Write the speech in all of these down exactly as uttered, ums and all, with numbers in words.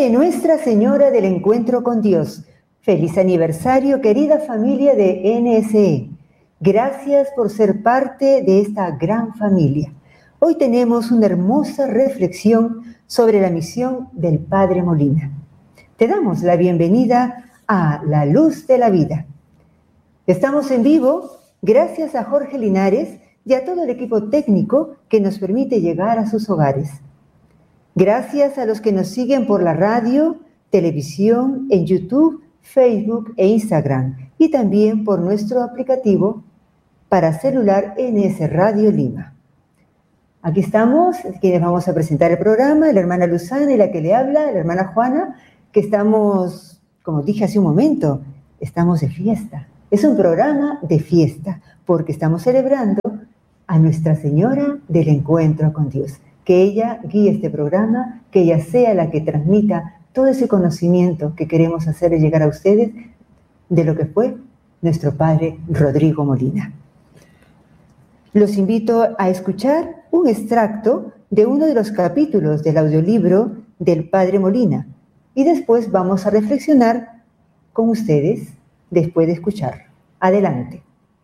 de Nuestra Señora del Encuentro con Dios. Feliz aniversario, querida familia de N S E. Gracias por ser parte de esta gran familia. Hoy tenemos una hermosa reflexión sobre la misión del Padre Molina. Te damos la bienvenida a La Luz de la Vida. Estamos en vivo gracias a Jorge Linares y a todo el equipo técnico que nos permite llegar a sus hogares. Gracias a los que nos siguen por la radio, televisión, en YouTube, Facebook e Instagram, y también por nuestro aplicativo para celular N S Radio Lima. Aquí estamos, quienes vamos a presentar el programa, la hermana Luzana y la que le habla, la hermana Juana, que estamos, como dije hace un momento, estamos de fiesta. Es un programa de fiesta, porque estamos celebrando a Nuestra Señora del Encuentro con Dios. Que ella guíe este programa, que ella sea la que transmita todo ese conocimiento que queremos hacerle llegar a ustedes de lo que fue nuestro padre Rodrigo Molina. Los invito a escuchar un extracto de uno de los capítulos del audiolibro del padre Molina y después vamos a reflexionar con ustedes después de escuchar. Adelante.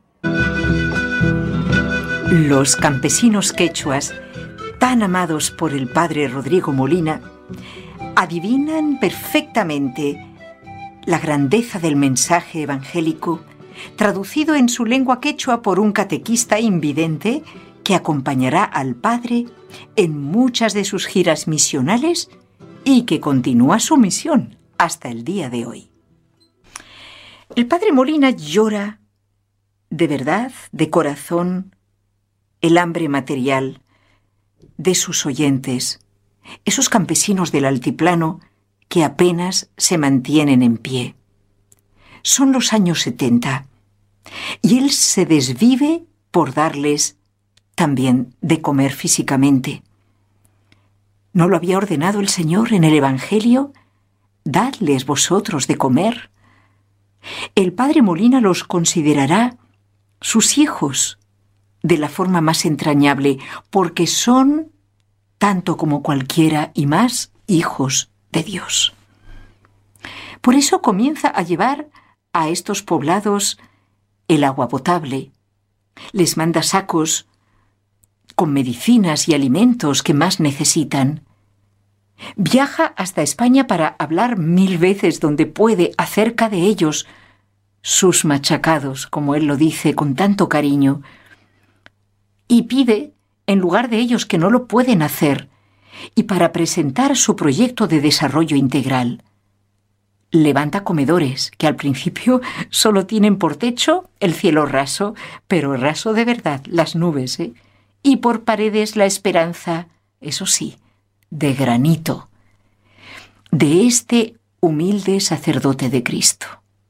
Los campesinos quechuas, tan amados por el padre Rodrigo Molina, adivinan perfectamente la grandeza del mensaje evangélico traducido en su lengua quechua por un catequista invidente que acompañará al padre en muchas de sus giras misionales y que continúa su misión hasta el día de hoy. El padre Molina llora de verdad, de corazón, el hambre material de sus oyentes, esos campesinos del altiplano que apenas se mantienen en pie. Son los años setenta y él se desvive por darles también de comer físicamente. ¿No lo había ordenado el Señor en el Evangelio? Dadles vosotros de comer. El padre Molina los considerará sus hijos de la forma más entrañable, porque son tanto como cualquiera y más hijos de Dios. Por eso comienza a llevar a estos poblados el agua potable. Les manda sacos con medicinas y alimentos que más necesitan. Viaja hasta España para hablar mil veces donde puede acerca de ellos, sus machacados, como él lo dice con tanto cariño, y pide, en lugar de ellos que no lo pueden hacer, y para presentar su proyecto de desarrollo integral, levanta comedores que al principio solo tienen por techo el cielo raso, pero raso de verdad, las nubes, ¿eh? Y por paredes la esperanza, eso sí, de granito, de este humilde sacerdote de Cristo.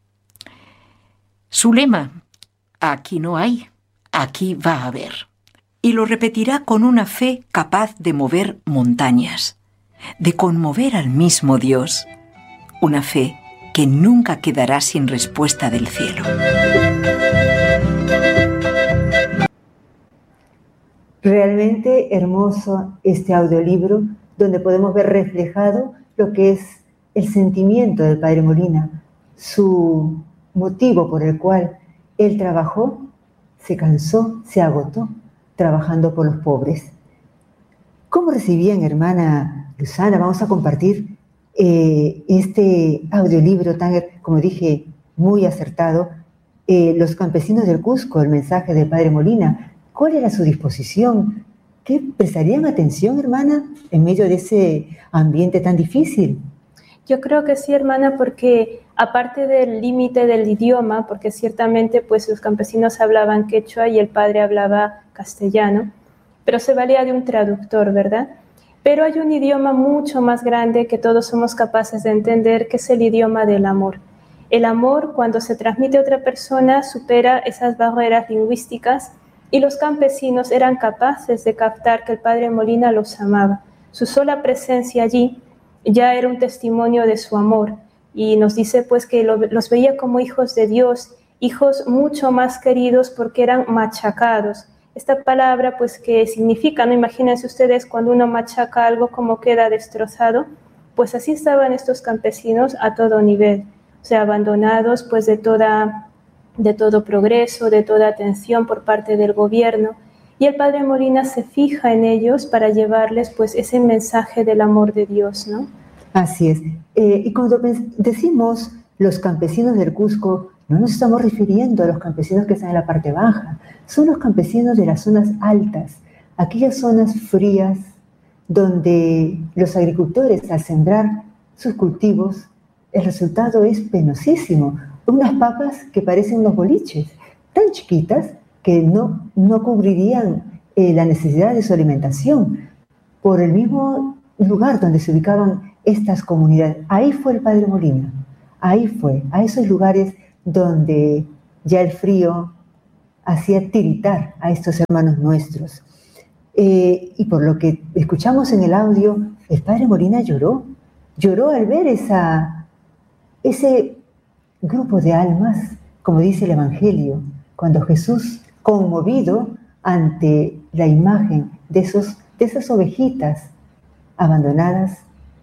Su lema, aquí no hay, aquí va a haber. Y lo repetirá con una fe capaz de mover montañas, de conmover al mismo Dios, una fe que nunca quedará sin respuesta del cielo. Realmente hermoso este audiolibro, donde podemos ver reflejado lo que es el sentimiento del padre Molina, su motivo por el cual él trabajó, se cansó, se agotó, trabajando por los pobres. ¿Cómo recibían, hermana Luzana? Vamos a compartir eh, este audiolibro tan, como dije, muy acertado. Eh, los campesinos del Cusco, el mensaje del padre Molina, ¿cuál era su disposición? ¿Qué prestarían atención, hermana, en medio de ese ambiente tan difícil? Yo creo que sí, hermana, porque aparte del límite del idioma, porque ciertamente pues los campesinos hablaban quechua y el padre hablaba castellano, pero se valía de un traductor, ¿verdad? Pero hay un idioma mucho más grande que todos somos capaces de entender, que es el idioma del amor. El amor, cuando se transmite a otra persona, supera esas barreras lingüísticas y los campesinos eran capaces de captar que el padre Molina los amaba. Su sola presencia allí ya era un testimonio de su amor y nos dice pues que lo, los veía como hijos de Dios, hijos mucho más queridos porque eran machacados. Esta palabra pues que significa, ¿no? Imagínense ustedes cuando uno machaca algo como queda destrozado, Pues así estaban estos campesinos a todo nivel, o sea, abandonados pues de, toda, de todo progreso, de toda atención por parte del gobierno. Y el padre Molina se fija en ellos para llevarles pues ese mensaje del amor de Dios, ¿no? Así es. Eh, y cuando decimos los campesinos del Cusco, no nos estamos refiriendo a los campesinos que están en la parte baja, son los campesinos de las zonas altas, aquellas zonas frías donde los agricultores al sembrar sus cultivos, el resultado es penosísimo. Unas papas que parecen unos boliches, tan chiquitas que no, no cubrirían eh, la necesidad de su alimentación. Por el mismo lugar donde se ubicaban estas comunidades, ahí fue el padre Molina, ahí fue, a esos lugares donde ya el frío hacía tiritar a estos hermanos nuestros. Eh, y por lo que escuchamos en el audio, el padre Molina lloró, lloró al ver esa, ese grupo de almas, como dice el Evangelio, cuando Jesús, conmovido ante la imagen de, esos, de esas ovejitas abandonadas,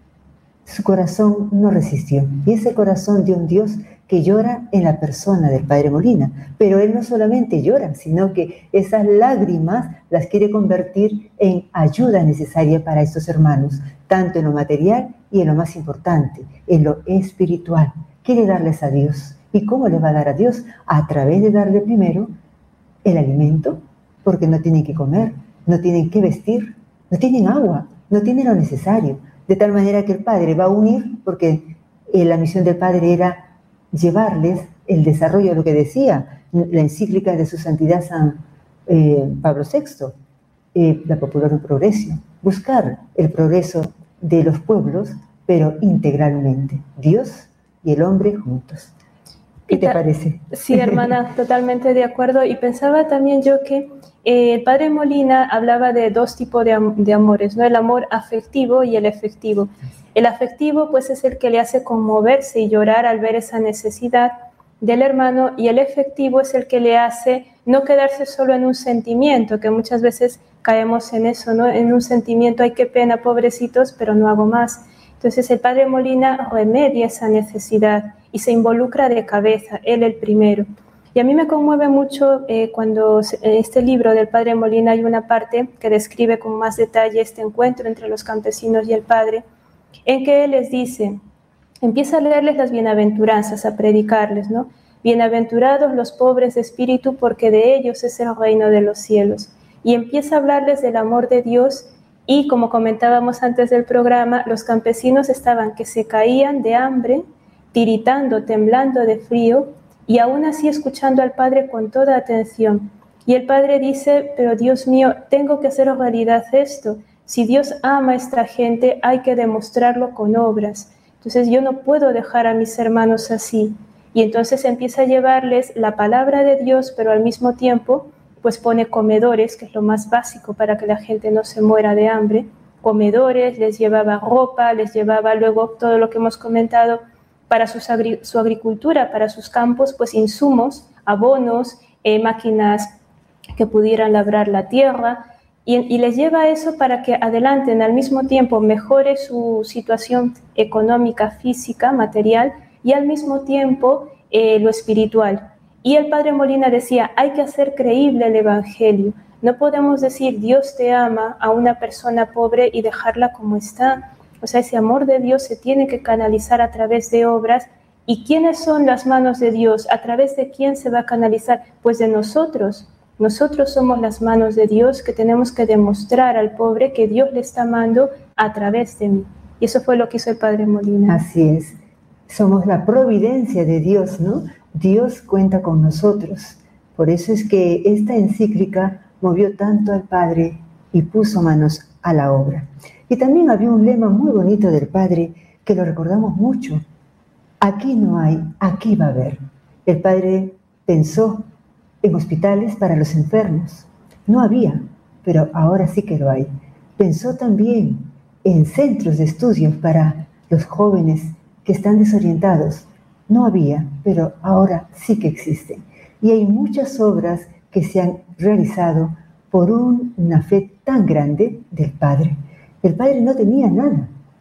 su corazón no resistió. Y ese corazón de un Dios que llora en la persona del padre Molina. Pero él no solamente llora, sino que esas lágrimas las quiere convertir en ayuda necesaria para estos hermanos, tanto en lo material y en lo más importante, en lo espiritual. Quiere darles a Dios. ¿Y cómo le va a dar a Dios? A través de darle primero el alimento, porque no tienen que comer, no tienen que vestir, no tienen agua, no tienen lo necesario. De tal manera que el Padre va a unir, porque eh, la misión del Padre era llevarles el desarrollo de lo que decía la encíclica de su santidad San eh, Pablo sexto, eh, la Popular Progresio, buscar el progreso de los pueblos, pero integralmente, Dios y el hombre juntos. ¿Qué te parece? Sí, hermana, totalmente de acuerdo. Y pensaba también yo que eh, el padre Molina hablaba de dos tipos de, am de amores, ¿no? El amor afectivo y el efectivo. El afectivo, pues, es el que le hace conmoverse y llorar al ver esa necesidad del hermano, y el efectivo es el que le hace no quedarse solo en un sentimiento, que muchas veces caemos en eso, ¿no? En un sentimiento, ay, qué pena, pobrecitos, pero no hago más. Entonces el padre Molina remedia esa necesidad y se involucra de cabeza, él el primero. Y a mí me conmueve mucho eh, cuando en este libro del padre Molina hay una parte que describe con más detalle este encuentro entre los campesinos y el padre, en que él les dice, empieza a leerles las bienaventuranzas, a predicarles, ¿no? Bienaventurados los pobres de espíritu, porque de ellos es el reino de los cielos. Y empieza a hablarles del amor de Dios. Y como comentábamos antes del programa, los campesinos estaban que se caían de hambre, tiritando, temblando de frío, y aún así escuchando al Padre con toda atención. Y el Padre dice, pero Dios mío, tengo que hacer realidad esto. Si Dios ama a esta gente, hay que demostrarlo con obras. Entonces yo no puedo dejar a mis hermanos así. Y entonces empieza a llevarles la palabra de Dios, pero al mismo tiempo pues pone comedores, que es lo más básico para que la gente no se muera de hambre. Comedores, les llevaba ropa, les llevaba luego todo lo que hemos comentado para sus agri su agricultura, para sus campos, pues insumos, abonos, eh, máquinas que pudieran labrar la tierra, y, y les lleva eso para que adelanten al mismo tiempo, mejore su situación económica, física, material, y al mismo tiempo eh, lo espiritual. Y el padre Molina decía, hay que hacer creíble el Evangelio. No podemos decir Dios te ama a una persona pobre y dejarla como está. O sea, ese amor de Dios se tiene que canalizar a través de obras. ¿Y quiénes son las manos de Dios? ¿A través de quién se va a canalizar? Pues de nosotros. Nosotros somos las manos de Dios que tenemos que demostrar al pobre que Dios le está amando a través de mí. Y eso fue lo que hizo el padre Molina. Así es. Somos la providencia de Dios, ¿no? Dios cuenta con nosotros. Por eso es que esta encíclica movió tanto al Padre y puso manos a la obra. Y también había un lema muy bonito del Padre que lo recordamos mucho. Aquí no hay, aquí va a haber. El Padre pensó en hospitales para los enfermos. No había, pero ahora sí que lo hay. Pensó también en centros de estudios para los jóvenes que están desorientados. No había, pero ahora sí que existen. Y hay muchas obras que se han realizado por un, una fe tan grande del Padre. El Padre no tenía nada,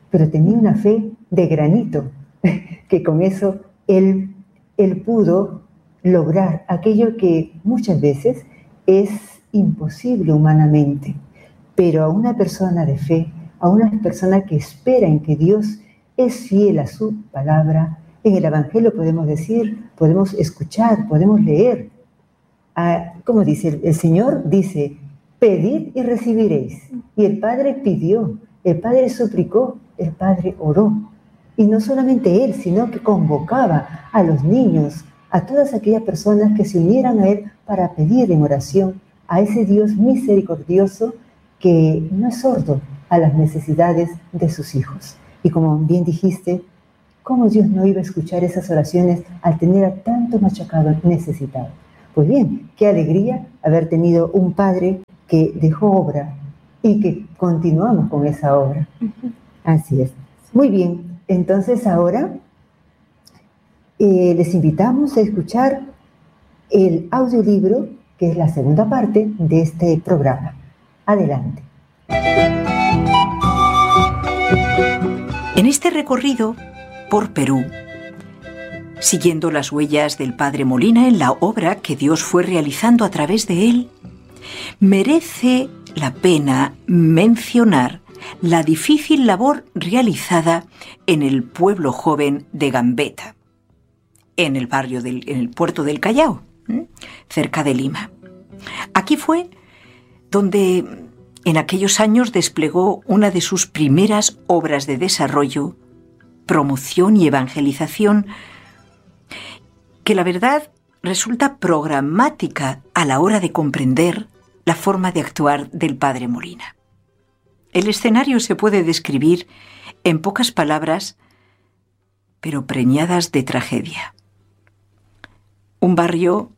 pero tenía una fe de granito, que con eso él, él pudo lograr aquello que muchas veces es imposible humanamente. Pero a una persona de fe, a una persona que espera en que Dios es fiel a su palabra, en el Evangelio podemos decir, podemos escuchar, podemos leer. Ah, como dice el, el Señor, dice, pedid y recibiréis. Y el Padre pidió, el Padre suplicó, el Padre oró. Y no solamente Él, sino que convocaba a los niños, a todas aquellas personas que se unieran a Él para pedir en oración a ese Dios misericordioso que no es sordo a las necesidades de sus hijos. Y como bien dijiste, ¿cómo Dios no iba a escuchar esas oraciones al tener a tanto machacado necesitado? Pues bien, qué alegría haber tenido un padre que dejó obra y que continuamos con esa obra. Así es. Muy bien, entonces ahora eh, les invitamos a escuchar el audiolibro, que es la segunda parte de este programa. Adelante. En este recorrido por Perú, siguiendo las huellas del Padre Molina en la obra que Dios fue realizando a través de él, merece la pena mencionar la difícil labor realizada en el pueblo joven de Gambetta, en el barrio del, en el puerto del Callao, ¿eh? cerca de Lima. Aquí fue donde en aquellos años desplegó una de sus primeras obras de desarrollo, promoción y evangelización, que la verdad resulta programática a la hora de comprender la forma de actuar del Padre Molina. El escenario se puede describir en pocas palabras, pero preñadas de tragedia. Un barrio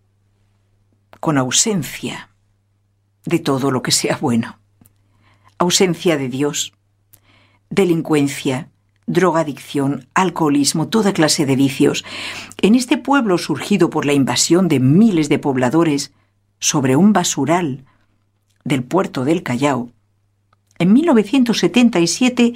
con ausencia de todo lo que sea bueno. Ausencia de Dios, delincuencia, drogadicción, alcoholismo, toda clase de vicios. En este pueblo surgido por la invasión de miles de pobladores sobre un basural del puerto del Callao, en mil novecientos setenta y siete,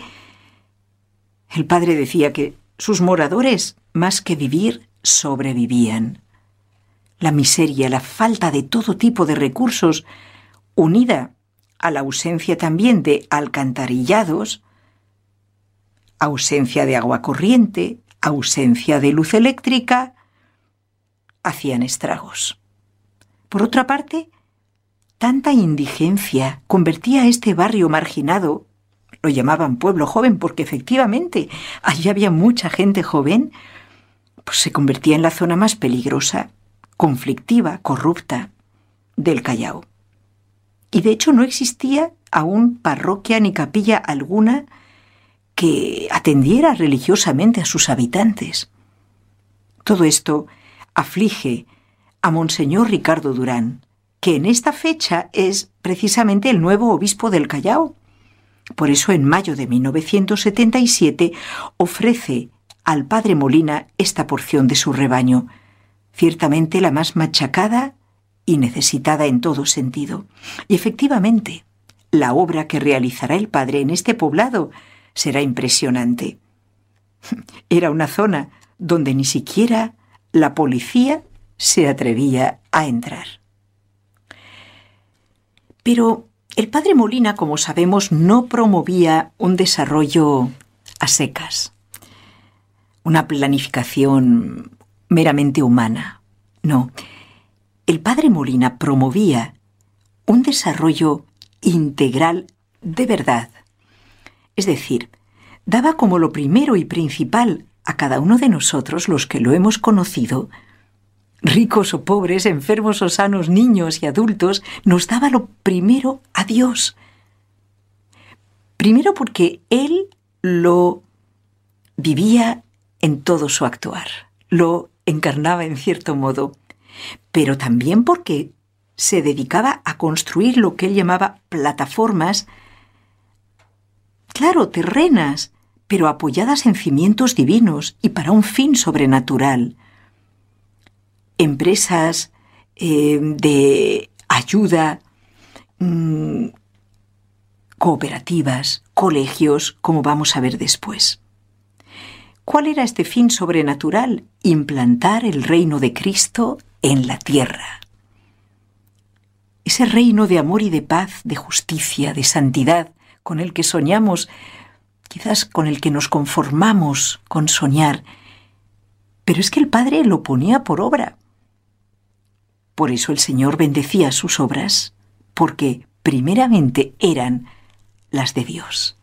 el padre decía que sus moradores, más que vivir, sobrevivían. La miseria, la falta de todo tipo de recursos, unida a la ausencia también de alcantarillados, ausencia de agua corriente, ausencia de luz eléctrica, hacían estragos. Por otra parte, tanta indigencia convertía a este barrio marginado, lo llamaban pueblo joven porque efectivamente allí había mucha gente joven, pues se convertía en la zona más peligrosa, conflictiva, corrupta del Callao. Y de hecho no existía aún parroquia ni capilla alguna que atendiera religiosamente a sus habitantes. Todo esto aflige a Monseñor Ricardo Durán, que en esta fecha es precisamente el nuevo obispo del Callao. Por eso en mayo de mil novecientos setenta y siete ofrece al Padre Molina esta porción de su rebaño, ciertamente la más machacada y necesitada en todo sentido. Y efectivamente, la obra que realizará el Padre en este poblado será impresionante. Era una zona donde ni siquiera la policía se atrevía a entrar. Pero el Padre Molina, como sabemos, no promovía un desarrollo a secas, una planificación meramente humana. No, el Padre Molina promovía un desarrollo integral de verdad. Es decir, daba como lo primero y principal a cada uno de nosotros, los que lo hemos conocido, ricos o pobres, enfermos o sanos, niños y adultos, nos daba lo primero a Dios. Primero porque Él lo vivía en todo su actuar, lo encarnaba en cierto modo, pero también porque se dedicaba a construir lo que Él llamaba plataformas, claro, terrenas, pero apoyadas en cimientos divinos y para un fin sobrenatural. Empresas eh, de ayuda mmm, cooperativas, colegios, como vamos a ver después. ¿Cuál era este fin sobrenatural? Implantar el reino de Cristo en la tierra. Ese reino de amor y de paz, de justicia, de santidad, con el que soñamos, quizás con el que nos conformamos con soñar. Pero es que el Padre lo ponía por obra. Por eso el Señor bendecía sus obras, porque primeramente eran las de Dios.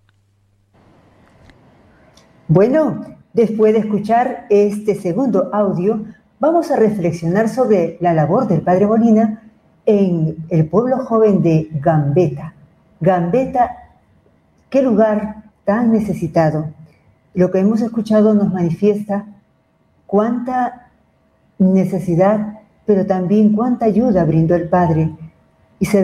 Bueno, después de escuchar este segundo audio, vamos a reflexionar sobre la labor del Padre Molina en el pueblo joven de Gambetta. Gambetta, qué lugar tan necesitado. Lo que hemos escuchado nos manifiesta cuánta necesidad, pero también cuánta ayuda brindó el Padre